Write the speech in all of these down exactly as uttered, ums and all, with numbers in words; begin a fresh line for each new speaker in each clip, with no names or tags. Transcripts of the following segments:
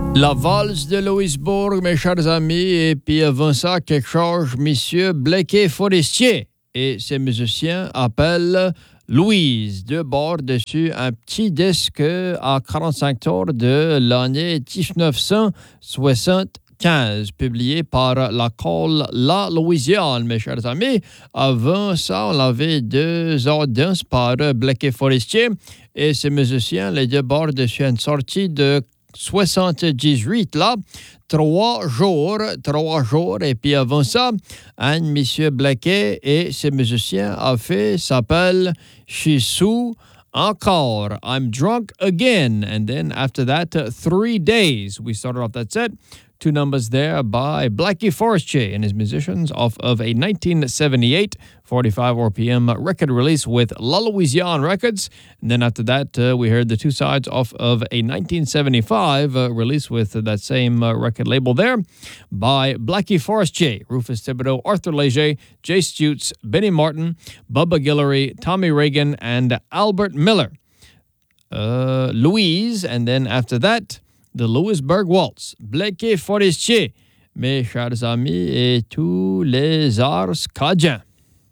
La valse de Louisbourg, mes chers amis, et puis avant ça, quelque chose, monsieur Blakey Forestier et ses musiciens appellent Louise. Deux bords dessus, un petit disque à quarante-cinq tours de l'année dix-neuf cent soixante-quinze, publié par la Colle La Louisiane, mes chers amis. Avant ça, on avait deux audiences par Blakey Forestier et ses musiciens. Les deux bords dessus, une sortie de soixante-dix-huit, là, trois jours, trois jours, et puis avant ça, un monsieur Blakey et ses musiciens a fait, s'appelle Chisou encore, I'm Drunk Again, and then after that, uh, Three Days. We started off that set. Two numbers there by Blakey Forestier and his musicians off of a nineteen seventy-eight forty-five R P M record release with La Louisiane Records. And then after that, uh, we heard the two sides off of a nineteen seventy-five uh, release with uh, that same uh, record label there by Blakey Forestier, Rufus Thibodeau, Arthur Léger, Jay Stutes, Benny Martin, Bubba Guillory, Tommy Reagan, and Albert Miller. Uh, Louise, and then after that, the Louisburg Waltz, Blakey Forestier, mes chers amis, et tous les arts cajuns.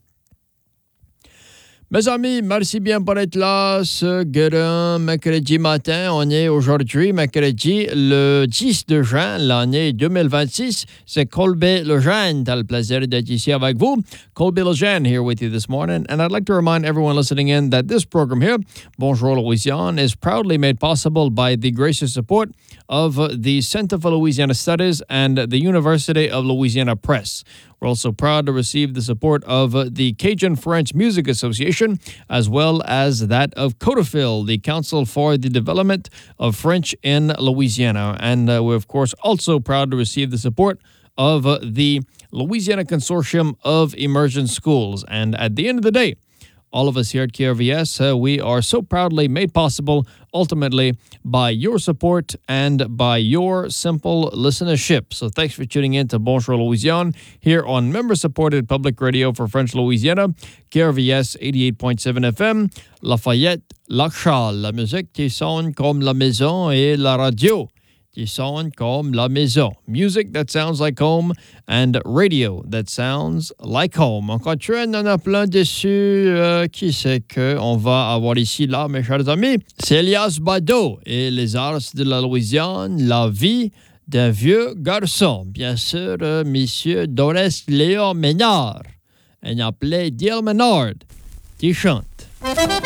Mes amis, merci bien pour être là ce grand mercredi matin. On est aujourd'hui, mercredi, le dix de juin, l'année deux mille vingt-six. C'est Colby Lejeune. T'as le plaisir d'être ici avec vous. Colby Lejeune here with you this morning. And I'd like to remind everyone listening in that this program here, Bonjour Louisiane, is proudly made possible by the gracious support of the Center for Louisiana Studies and the University of Louisiana Press. We're also proud to receive the support of the Cajun French Music Association, as well as that of CODAFIL, the Council for the Development of French in Louisiana. And uh, we're, of course, also proud to receive the support of uh, the Louisiana Consortium of Immersion Schools. And at the end of the day, all of us here at K R V S, uh, we are so proudly made possible, ultimately, by your support and by your simple listenership. So thanks for tuning in to Bonjour Louisiane here on member-supported public radio for French Louisiana, K R V S eighty-eight point seven F M, Lafayette, Lac Charles. La musique qui sonne comme la maison et la radio qui sonne comme la maison. Music that sounds like home and radio that sounds like home. En continue, on en a plein dessus. Euh, qui c'est qu'on va avoir ici, là, mes chers amis? C'est Elias Bado et les arts de la Louisiane, la vie d'un vieux garçon. Bien sûr, euh, monsieur Doris Léon Ménard, un appelé Dale Ménard, qui chante.